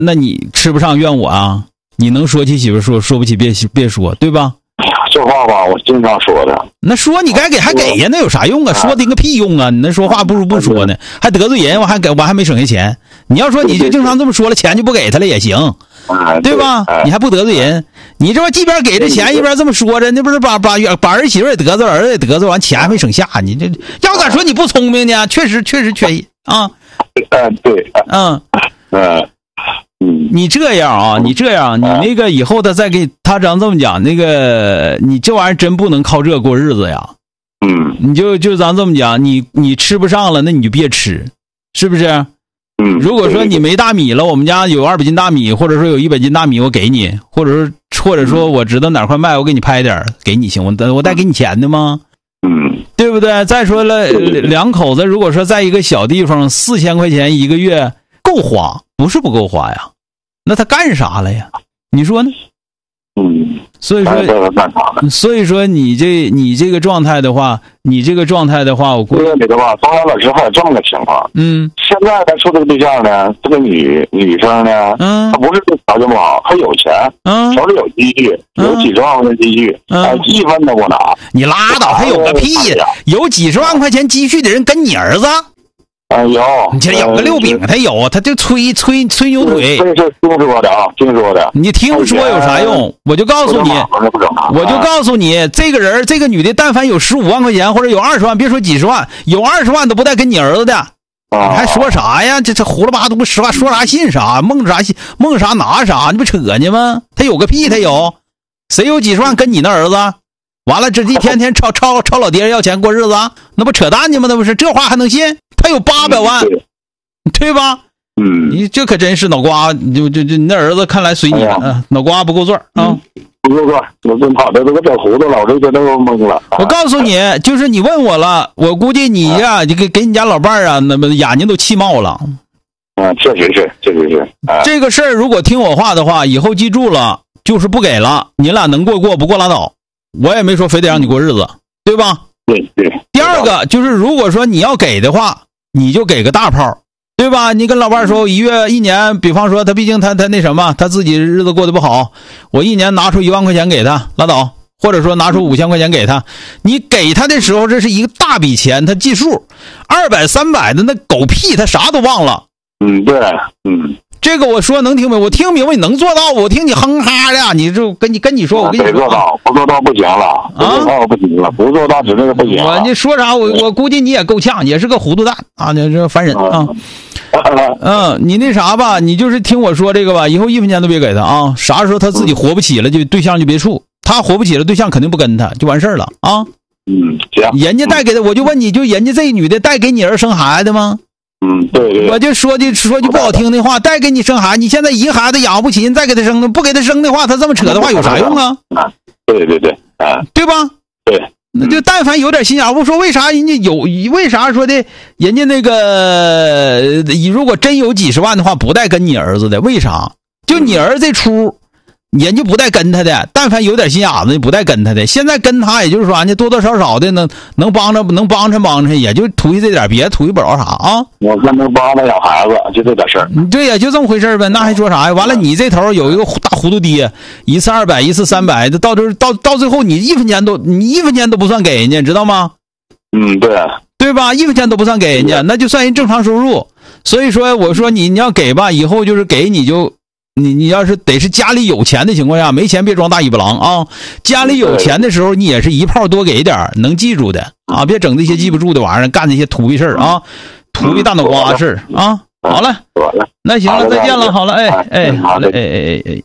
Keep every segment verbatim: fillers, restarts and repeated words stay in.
那你吃不上怨我啊？你能说起媳妇说，说不起别别说，对吧？ 这话吧，我经常说的。 那说你该给还给呀，那有啥用啊？说的个屁用啊！你那说话不如不说呢，还得罪人，我还给我还没省下钱。你要说你就经常这么说了，钱就不给他了也行，对吧？你还不得罪人，你这一边给着钱一边这么说着，那不是把把把儿媳妇也得罪，儿子也得罪，完钱还没省下，你这要敢说你不聪明呢？确实确实缺一啊。 嗯，对， 嗯嗯。 你这样啊，你这样，你那个以后他再给他这样这么讲，那个你这玩意儿真不能靠这过日子呀。 嗯， 你就就咱这么讲，你你吃不上了，那你就别吃，是不是？ 嗯， 如果说你没大米了，我们家有二百斤大米，或者说有一百斤大米，我给你，或者说或者说我知道哪块卖，我给你拍点给你行，我我带给你钱的吗？ 嗯， 对不对？再说了，两口子如果说在一个小地方，四千块钱一个月够花，不是不够花呀。那他干啥了呀？你说呢？ 嗯， 所以说，所以说你这你这个状态的话，你这个状态的话，我估计你的吧，当然老师还有这么个情况。 嗯， 现在咱处这个对象呢，这个女女生呢， 嗯， 她不是条件不好，她有钱， 嗯， 手里有积蓄，有几十万块钱积蓄，嗯，一分都不拿。 你拉倒，他有个屁呀！有几十万块钱积蓄的人跟你儿子？ 啊，有， 你这有个六饼，他有，他就吹吹吹牛腿。 这是听说的啊，听说的。 你听说有啥用？我就告诉你，我就告诉你，这个人，这个女的，但凡有十五万块钱或者有二十万，别说几十万，有二十万都不带跟你儿子的。你还说啥呀？这这胡了八嘟实话，说啥信啥，梦啥信梦啥拿啥，你不扯呢吗？他有个屁，他有，谁有几十万跟你那儿子？完了，这一天天抄抄抄老爹要钱过日子，那不扯淡呢吗？那不是这话还能信？他有八百万，对吧？ 嗯， 你这可真是脑瓜，就就就你那儿子看来随你了，哎、脑瓜不够钻啊， 不够钻，我真跑的都给整糊涂了，我这真都懵了。 我告诉你，就是你问我了，我估计你呀，你给给你家老伴儿啊，那么眼睛都气冒了。 啊，确实是，确实是。啊、 这个事儿如果听我话的话，以后记住了，就是不给了，你俩能过过，不过拉倒。我也没说非得让你过日子，对吧？ 对对。 第二个就是，如果说你要给的话，你就给个大炮，对吧？你跟老伴说，一月一年，比方说他毕竟他他那什么，他自己日子过得不好，我一年拿出一万块钱给他，拉倒，或者说拿出五千块钱给他。你给他的时候，这是一个大笔钱，他记数，二百三百的那狗屁，他啥都忘了。 嗯，对，嗯。 这个我说能听明白，我听明白，你能做到，我听你哼哈的，你就跟你跟你说，我跟你说， 得做到，不做到不行了，不做到不行了，不做到指定是不行。 我你说啥，我我估计你也够呛，也是个糊涂蛋啊，这这烦人啊。嗯，你那啥吧，你就是听我说这个吧，以后一分钱都别给他啊，啥时候他自己活不起了，就对象就别处，他活不起了，对象肯定不跟他，就完事儿了啊。 嗯，行。 人家带给他，我就问你，就人家这女的带给你儿生孩子吗？ 嗯，对对， 我就说句说句不好听的话，带给你生孩子，你现在一个孩子养不起，你再给他生的，不给他生的话，他这么扯的话有啥用啊？ 啊，对对对，啊， 对吧？ 对， 那就但凡有点心眼，我说为啥人家有，为啥说的，人家那个，如果真有几十万的话，不带跟你儿子的，为啥？就你儿子这出。人就不带跟他的，但凡有点心眼子，不带跟他的。现在跟他，也就是说，人家多多少少的能能帮着，能帮衬帮衬，也就图一这点，别图一不着啥啊。 我跟能帮他养孩子，就这点事儿。 对呀，就这么回事呗。那还说啥呀？完了，你这头有一个大糊涂爹，一次二百，一次三百，到这到到最后，你一分钱都你一分钱都不算给人家，知道吗？ 嗯，对， 对吧？一分钱都不算给人家，那就算人正常收入。所以说，我说你你要给吧，以后就是给你就。你你要是得是家里有钱的情况下，没钱别装大尾巴狼啊！家里有钱的时候，你也是一炮多给点，能记住的啊！别整那些记不住的玩意儿，干那些土逼事儿啊，土逼大脑瓜事儿啊！好了，那行了，再见了，好了，哎哎，好嘞，哎哎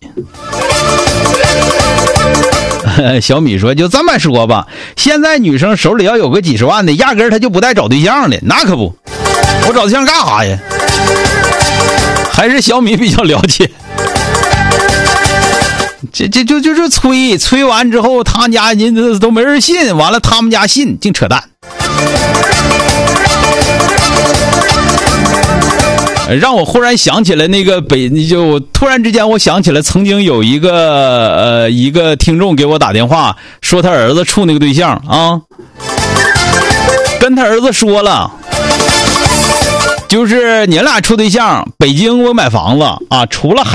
哎哎。小米说：“就这么说吧，现在女生手里要有个几十万的，压根儿她就不带找对象的，那可不，我找对象干啥呀？还是小米比较了解。”这这就就是催催完之后，他家人都没人信，完了他们家信，净扯淡。让我忽然想起来那个北，就突然之间我想起来，曾经有一个呃一个听众给我打电话，说他儿子处那个对象啊，跟他儿子说了， 就是你俩处对象，北京我买房子啊，除了海